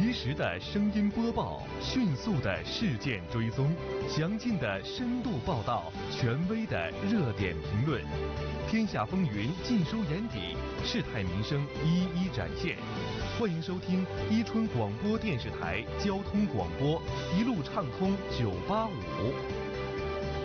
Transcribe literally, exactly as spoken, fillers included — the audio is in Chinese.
实时的声音播报，迅速的事件追踪，详尽的深度报道，权威的热点评论，天下风云尽收眼底，事态民生一一展现。欢迎收听伊春广播电视台交通广播，一路畅通九八五。